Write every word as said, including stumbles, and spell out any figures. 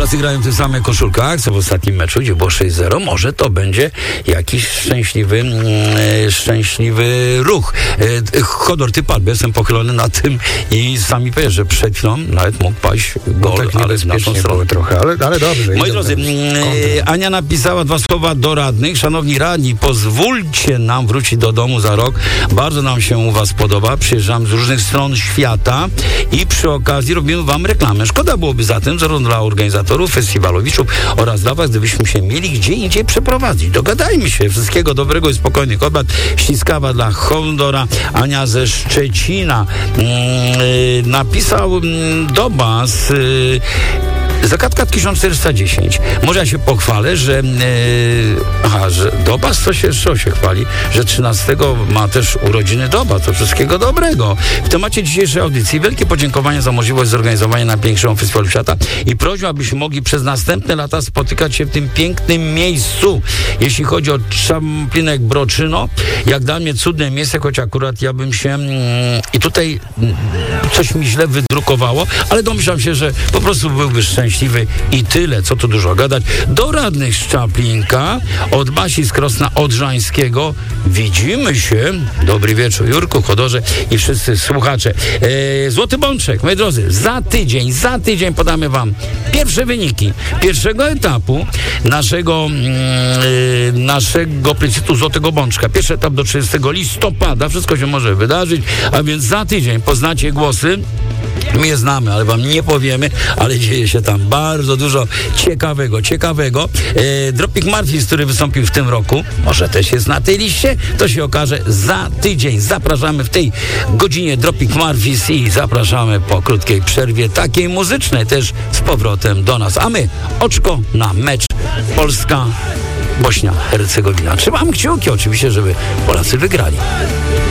Polacy grają w tych samych koszulkach, co w ostatnim meczu, gdzie było sześć zero. Może to będzie jakiś szczęśliwy, e, szczęśliwy ruch. E, Chodor, ty padł, jestem pochylony na tym i sami powiesz, że przed chwilą nawet mógł paść gol, no tak ale w naszą stronę trochę, ale, ale dobrze. Moi drodzy, e, Ania napisała dwa słowa do radnych. Szanowni radni, pozwólcie nam wrócić do domu za rok. Bardzo nam się u was podoba. Przyjeżdżam z różnych stron świata i przy okazji robimy wam reklamę. Szkoda byłoby zatem, zarówno dla organizatorów, festiwalowiczów oraz dla was, gdybyśmy się mieli gdzie indziej przeprowadzić. Dogadajmy się. Wszystkiego dobrego i spokojnych obrad. Ściskawa dla Hondora. Ania ze Szczecina yy, napisał yy, do was yy, Zagadka tysiąc czterysta dziesięć. Może ja się pochwalę, że e, aha, że Dobas to się, co się chwali, że trzynastego ma też urodziny Doba. To wszystkiego dobrego. W temacie dzisiejszej audycji wielkie podziękowania za możliwość zorganizowania najpiększego festiwalu świata i prośba, abyśmy mogli przez następne lata spotykać się w tym pięknym miejscu. Jeśli chodzi o Czamplinek Broczyno, jak dla mnie cudne miejsce, choć akurat ja bym się mm, i tutaj mm, coś mi źle wydrukowało, ale domyślam się, że po prostu byłby szczęśliwy i tyle, co tu dużo gadać. Do radnych z Czaplinka, od Basi z Krosna Odrzańskiego widzimy się. Dobry wieczór, Jurku, Chodorze i wszyscy słuchacze. E, Złoty Bączek, moi drodzy, za tydzień, za tydzień podamy wam pierwsze wyniki pierwszego etapu naszego e, naszego plebiscytu Złotego Bączka. Pierwszy etap do trzydziestego listopada. Wszystko się może wydarzyć, a więc za tydzień poznacie głosy. My je znamy, ale wam nie powiemy, ale dzieje się tam bardzo dużo ciekawego, ciekawego. E, Dropkick Murphys, który wystąpił w tym roku, może też jest na tej liście, to się okaże za tydzień. Zapraszamy w tej godzinie Dropkick Murphys i zapraszamy po krótkiej przerwie, takiej muzycznej też z powrotem do nas. A my oczko na mecz Polska Bośnia Hercegowina. Trzymam kciuki oczywiście, żeby Polacy wygrali.